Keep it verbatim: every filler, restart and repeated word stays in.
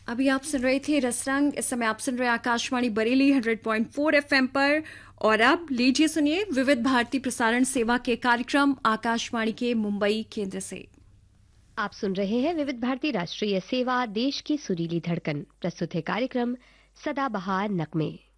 अभी आप सुन रहे थे रसरंग। इस समय आप सुन रहे Akashvani Bareilly hundred point four FM पर। और अब लीजिए सुनिए विविध भारती प्रसारण सेवा के कार्यक्रम आकाशवाणी के मुंबई केंद्र से। आप सुन रहे हैं विविध भारती राष्ट्रीय सेवा, देश की सुरीली धड़कन। प्रस्तुत है कार्यक्रम सदाबहार नगमे।